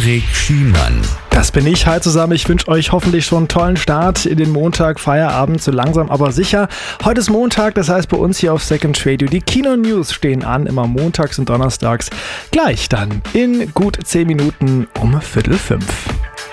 Erik Schiemann. Das bin ich. Hi zusammen. Ich wünsche euch hoffentlich schon einen tollen Start in den Montag, Feierabend, so langsam aber sicher. Heute ist Montag, das heißt bei uns hier auf Second Radio, die Kino-News stehen an, immer montags und donnerstags. Gleich dann in gut 10 Minuten um 4:45.